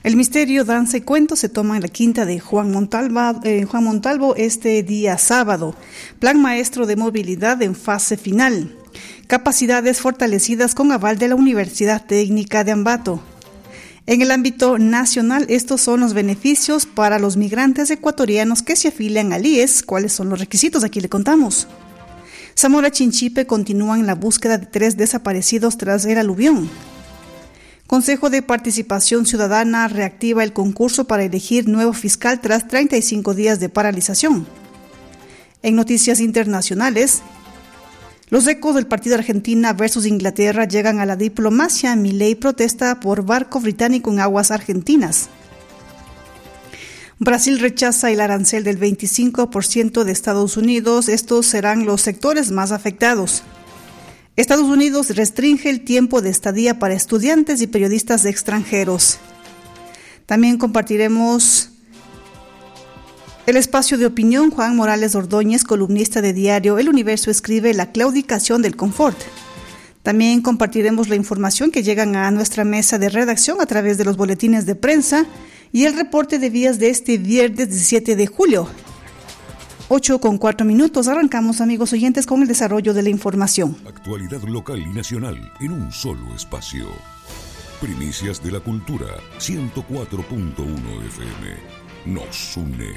El misterio, danza y cuento se toma en la quinta de Juan Montalvo este día sábado. Plan maestro de movilidad en fase final. Capacidades fortalecidas con aval de la Universidad Técnica de Ambato. En el ámbito nacional, estos son los beneficios para los migrantes ecuatorianos que se afilian al IES. ¿Cuáles son los requisitos? Aquí le contamos. Zamora Chinchipe continúa en la búsqueda de 3 desaparecidos tras el aluvión. Consejo de Participación Ciudadana reactiva el concurso para elegir nuevo fiscal tras 35 días de paralización. En noticias internacionales, los ecos del partido Argentina versus Inglaterra llegan a la diplomacia. Milei protesta por barco británico en aguas argentinas. Brasil rechaza el arancel del 25% de Estados Unidos. Estos serán los sectores más afectados. Estados Unidos restringe el tiempo de estadía para estudiantes y periodistas extranjeros. También compartiremos el espacio de opinión. Juan Morales Ordóñez, columnista de diario El Universo, escribe la claudicación del confort. También compartiremos la información que llegan a nuestra mesa de redacción a través de los boletines de prensa y el reporte de vías de este viernes 17 de julio. 8:04. Arrancamos, amigos oyentes, con el desarrollo de la información. Actualidad local y nacional en un solo espacio. Primicias de la cultura, 104.1 FM. Nos une.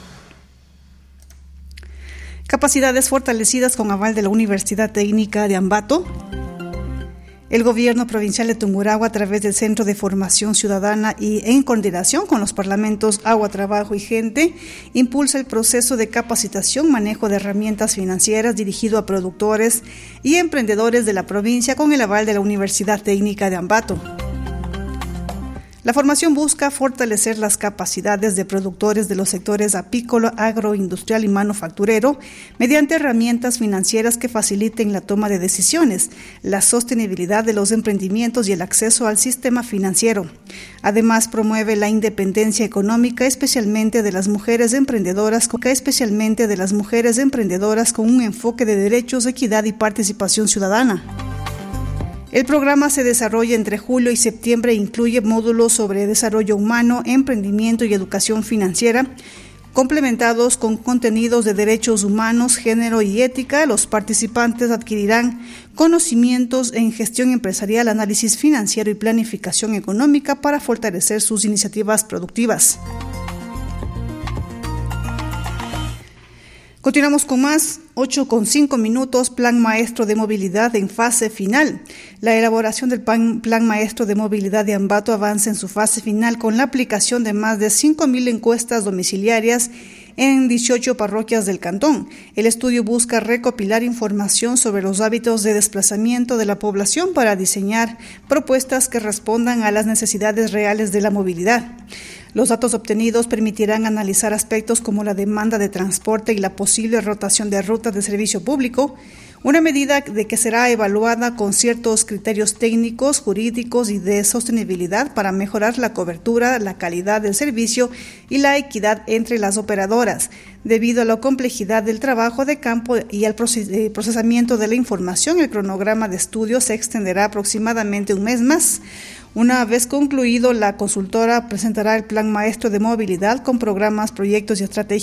Capacidades fortalecidas con aval de la Universidad Técnica de Ambato. El gobierno provincial de Tungurahua, a través del Centro de Formación Ciudadana y en coordinación con los parlamentos Agua, Trabajo y Gente, impulsa el proceso de capacitación, manejo de herramientas financieras dirigido a productores y emprendedores de la provincia con el aval de la Universidad Técnica de Ambato. La formación busca fortalecer las capacidades de productores de los sectores apícola, agroindustrial y manufacturero mediante herramientas financieras que faciliten la toma de decisiones, la sostenibilidad de los emprendimientos y el acceso al sistema financiero. Además, promueve la independencia económica, especialmente de las mujeres emprendedoras con un enfoque de derechos, equidad y participación ciudadana. El programa se desarrolla entre julio y septiembre e incluye módulos sobre desarrollo humano, emprendimiento y educación financiera, complementados con contenidos de derechos humanos, género y ética. Los participantes adquirirán conocimientos en gestión empresarial, análisis financiero y planificación económica para fortalecer sus iniciativas productivas. Continuamos con más, 8:05, Plan Maestro de Movilidad en fase final. La elaboración del Plan Maestro de Movilidad de Ambato avanza en su fase final con la aplicación de más de 5.000 encuestas domiciliarias en 18 parroquias del cantón. El estudio busca recopilar información sobre los hábitos de desplazamiento de la población para diseñar propuestas que respondan a las necesidades reales de la movilidad. Los datos obtenidos permitirán analizar aspectos como la demanda de transporte y la posible rotación de rutas de servicio público, una medida de que será evaluada con ciertos criterios técnicos, jurídicos y de sostenibilidad para mejorar la cobertura, la calidad del servicio y la equidad entre las operadoras. Debido a la complejidad del trabajo de campo y al procesamiento de la información, el cronograma de estudio se extenderá aproximadamente un mes más. Una vez concluido, la consultora presentará el Plan Maestro de Movilidad con programas, proyectos y estrategias